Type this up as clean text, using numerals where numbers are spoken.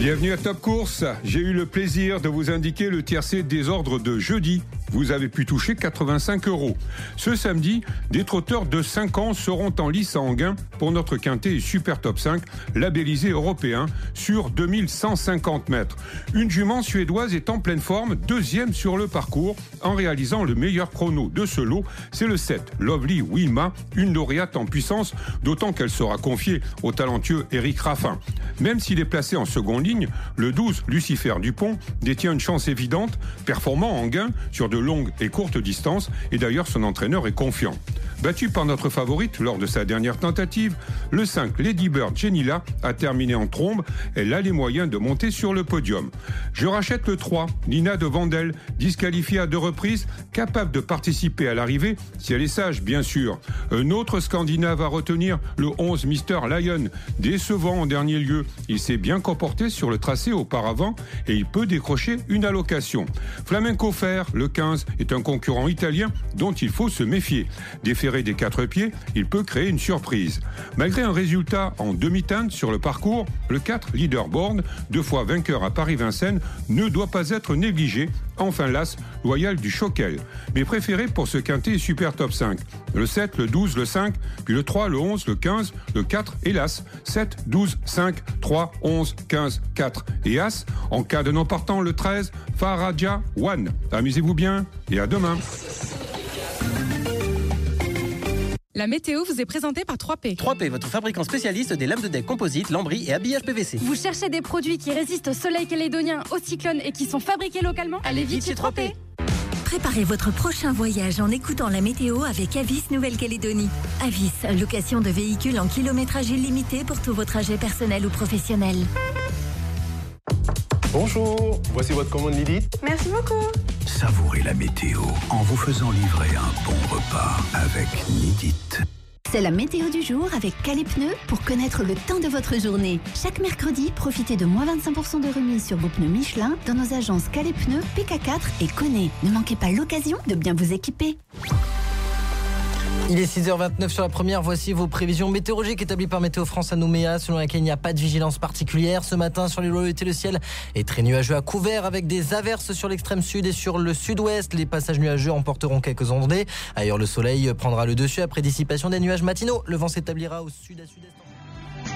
Bienvenue à Top Course. J'ai eu le plaisir de vous indiquer le tiercé des ordres de jeudi. Vous avez pu toucher 85 €. Ce samedi, des trotteurs de 5 ans seront en lice à Enghien pour notre quintet Super Top 5, labellisé européen, sur 2150 mètres. Une jument suédoise est en pleine forme, deuxième sur le parcours, en réalisant le meilleur chrono de ce lot. C'est le 7, Lovely Wilma, une lauréate en puissance, d'autant qu'elle sera confiée au talentueux Éric Raffin. Même s'il est placé en seconde ligne, le 12, Lucifer Dupont, détient une chance évidente, performant en gain sur de longues et courtes distances, et d'ailleurs son entraîneur est confiant. Battu par notre favorite lors de sa dernière tentative, le 5 Lady Bird Genilla a terminé en trombe. Elle a les moyens de monter sur le podium. Je rachète le 3, Nina de Vandel, disqualifiée à 2 reprises, capable de participer à l'arrivée, si elle est sage bien sûr. Un autre Scandinave à retenir, le 11 Mr Lion, décevant en dernier lieu. Il s'est bien comporté sur le tracé auparavant et il peut décrocher une allocation. Flamenco Fer, le 15, est un concurrent italien dont il faut se méfier. Déféré des 4 pieds, il peut créer une surprise. Malgré un résultat en demi-teinte sur le parcours, le 4 Leaderboard, 2 fois vainqueur à Paris-Vincennes, ne doit pas être négligé. Enfin l'As, loyal du Choquel. Mes préférés pour ce quintet Super Top 5. Le 7, le 12, le 5, puis le 3, le 11, le 15, le 4 et l'As. 7, 12, 5, 3, 11, 15, 4 et As. En cas de non partant, le 13, Faraja One. Amusez-vous bien et à demain. La météo vous est présentée par 3P. 3P, votre fabricant spécialiste des lames de deck composites, lambris et habillage PVC. Vous cherchez des produits qui résistent au soleil calédonien, au cyclone et qui sont fabriqués localement? Allez vite chez 3P. Préparez votre prochain voyage en écoutant la météo avec Avis Nouvelle-Calédonie. Avis, location de véhicules en kilométrage illimité pour tous vos trajets personnels ou professionnels. Bonjour, voici votre commande Lilith. Merci beaucoup. Savourez la météo en vous faisant livrer un bon repas avec Nidit. C'est la météo du jour avec Calais Pneus pour connaître le temps de votre journée. Chaque mercredi, profitez de moins 25% de remise sur vos pneus Michelin dans nos agences Calais Pneus, PK4 et Connay. Ne manquez pas l'occasion de bien vous équiper. Il est 6h29 sur la première, voici vos prévisions météorologiques établies par Météo France à Nouméa, selon laquelle il n'y a pas de vigilance particulière. Ce matin, sur les localités, le ciel est très nuageux à couvert avec des averses sur l'extrême sud et sur le sud-ouest. Les passages nuageux emporteront quelques ondées. Ailleurs, le soleil prendra le dessus après dissipation des nuages matinaux. Le vent s'établira au sud à sud-est.